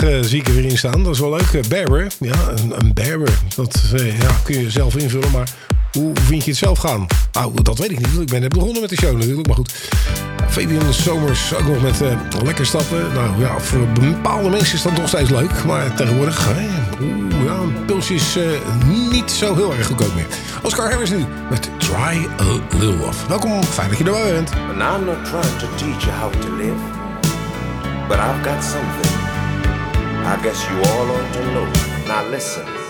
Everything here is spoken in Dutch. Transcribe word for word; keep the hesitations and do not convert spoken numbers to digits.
Uh, zie ik er weer in staan. Dat is wel leuk. Uh, Barber. Ja, een, een Barber. Dat uh, ja, kun je zelf invullen. Maar hoe vind je het zelf gaan? Nou, dat weet ik niet. Ik ben net begonnen met de show natuurlijk. Maar goed. Fabian Somers ook nog met uh, lekker stappen. Nou ja, voor bepaalde mensen is dat nog steeds leuk. Maar tegenwoordig, hè, oeh, ja, een pilsje is uh, niet zo heel erg goedkoop meer. Oscar Harris nu met Try a Little Love. Welkom, fijn dat je erbij bent. And I'm not trying to teach you how to live, but I've got something I guess you all ought to know. Now listen.